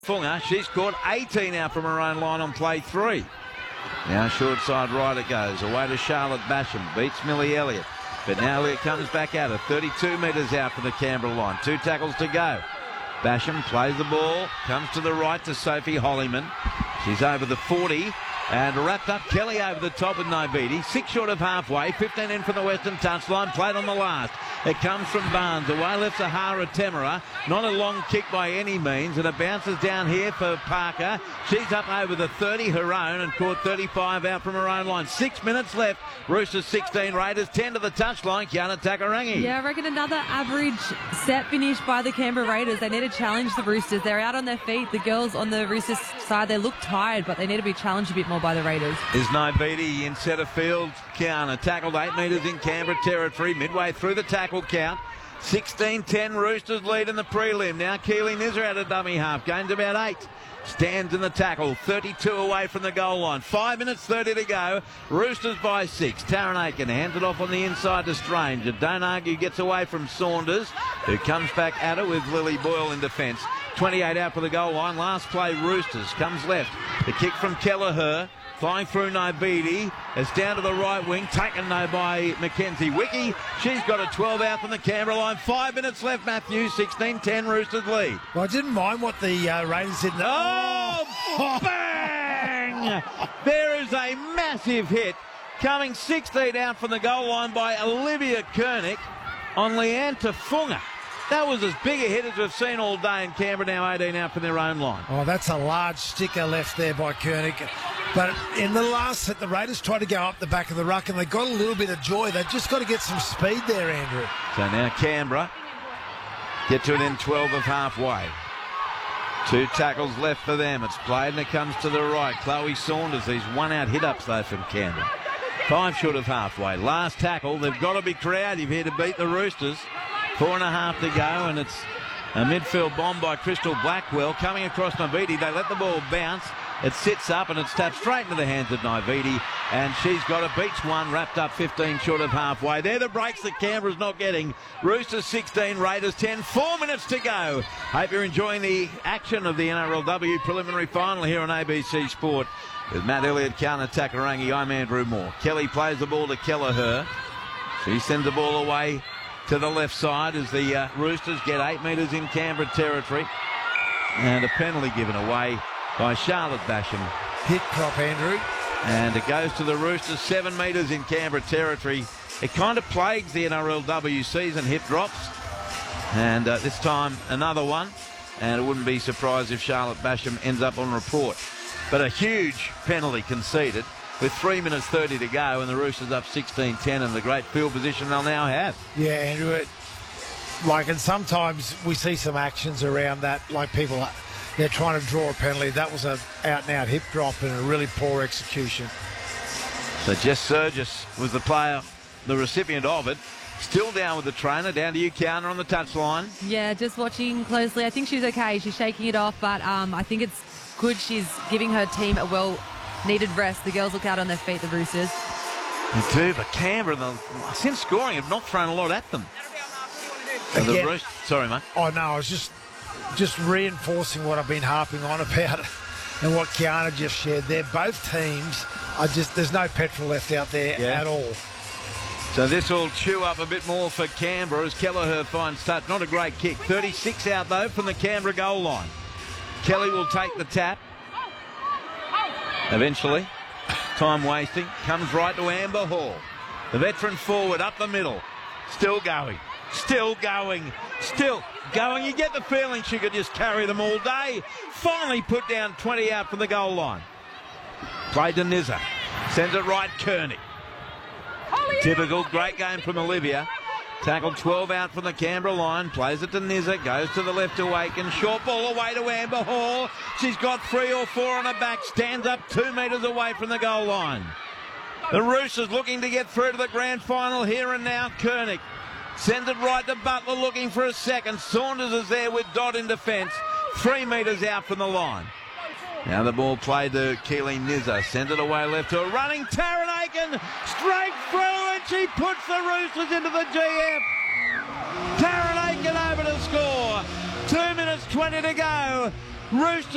Funga, she's caught 18 out from her own line on play 3. Now short side right it goes, away to Charlotte Basham, beats Millie Elliott. But now Elliott comes back at her, 32 metres out from the Canberra line, 2 tackles to go. Basham plays the ball, comes to the right to Sophie Hollyman. She's over the 40 and wrapped up Kelly over the top with Naividi. 6 short of halfway, 15 in from the western touchline, played on the last. It comes from Barnes, away left Sahara Temera. Not a long kick by any means, and it bounces down here for Parker. She's up over the 30, her own, and caught 35 out from her own line. 6 minutes left. Roosters 16, Raiders 10 to the touchline. Kiana Takarangi. Yeah, I reckon another average set finish by the Canberra Raiders. They need to challenge the Roosters. They're out on their feet. The girls on the Roosters side, they look tired, but they need to be challenged a bit more by the Raiders. Is Naividi in centre field. Kiana tackled 8 metres in Canberra territory, midway through the tackle count. 16-10 Roosters lead in the prelim. Now Keely Nizzer out of dummy half. Gains about 8. Stands in the tackle. 32 away from the goal line. 5 minutes 30 to go. Roosters by 6. Taryn Aiken hands it off on the inside to Strange. Don't argue gets away from Saunders, who comes back at it with Lily Boyle in defence. 28 out for the goal line. Last play Roosters. Comes left. The kick from Kelleher. Flying through Naividi. It's down to the right wing. Taken though by Mackenzie Wiki. She's got a 12 out from the Canberra line. 5 minutes left, Matthew. 16-10 Roosters lead. Well, I didn't mind what the Raiders did. Oh, bang! There is a massive hit. Coming 16 out from the goal line by Olivia Kernick on Leanne Tafunga. That was as big a hit as we've seen all day in Canberra, now 18 out from their own line. Oh, that's a large sticker left there by Kernick. But in the last set, the Raiders tried to go up the back of the ruck and they got a little bit of joy. They've just got to get some speed there, Andrew. So now Canberra get to it in 12 of halfway. 2 tackles left for them. It's played and it comes to the right. Chloe Saunders, these 1-out hit-ups though from Canberra. 5 short of halfway. Last tackle. They've got to be creative here to beat the Roosters. 4.5 to go, and it's a midfield bomb by Crystal Blackwell coming across Naividi. They let the ball bounce. It sits up and it's tapped straight into the hands of Naividi, and she's got a beach one wrapped up 15 short of halfway. They're the breaks that Canberra's not getting. Roosters 16, Raiders 10. 4 minutes to go. Hope you're enjoying the action of the NRLW preliminary final here on ABC Sport. With Matt Elliott, Kiana Takarangi, I'm Andrew Moore. Kelly plays the ball to Kelleher. She sends the ball away to the left side as the Roosters get 8 metres in Canberra territory. And a penalty given away by Charlotte Basham. Hit prop, Andrew. And it goes to the Roosters, 7 metres in Canberra territory. It kind of plagues the NRLW season, hip drops. And this time another one. And it wouldn't be surprised if Charlotte Basham ends up on report. But a huge penalty conceded with 3 minutes 30 to go, and the Roosters up 16-10, and the great field position they'll now have. Yeah, Andrew, and sometimes we see some actions around that, like people, they're trying to draw a penalty. That was an out-and-out hip drop and a really poor execution. So Jess Surgis was the player, the recipient of it. Still down with the trainer, down to you, Kiana, on the touchline. Yeah, just watching closely. I think she's okay. She's shaking it off, but I think it's good she's giving her team a well-needed rest. The girls look out on their feet, the Roosters. They do, but Canberra, since scoring, have not thrown a lot at them. Again, sorry, mate. Oh, no, I was just reinforcing what I've been harping on about and what Kiana just shared there. Both teams are there's no petrol left out there at all. So this will chew up a bit more for Canberra as Kelleher finds touch. Not a great kick. 36 out, though, from the Canberra goal line. Kelly will take the tap. Eventually, time wasting, comes right to Amber Hall. The veteran forward up the middle. Still going. Still going. Still going. You get the feeling she could just carry them all day. Finally put down 20 out from the goal line. Played to Nizza. Sends it right, Kearney. Typical, great game from Olivia. Tackled 12 out from the Canberra line. Plays it to Nizza. Goes to the left to Aiken. Short ball away to Amber Hall. She's got 3 or 4 on her back. Stands up 2 metres away from the goal line. The Roosters looking to get through to the grand final here and now. Kernick sends it right to Butler looking for a second. Saunders is there with Dodd in defence. 3 metres out from the line. Now the ball played to Keely Nizza. Sends it away left to a running Taryn Aiken. Straight through, and she puts the Roosters into the GF. Taryn Aiken over to score. 2 minutes 20 to go. Roosters.